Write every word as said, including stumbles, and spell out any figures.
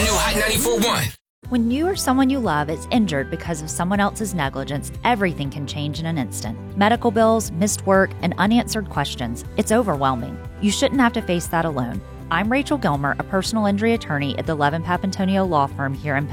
new Hot ninety-four point one. When you or someone you love is injured because of someone else's negligence, everything can change in an instant. Medical bills, missed work, and unanswered questions. It's overwhelming. You shouldn't have to face that alone. I'm Rachel Gilmer, a personal injury attorney at the Levin Papantonio Law Firm here in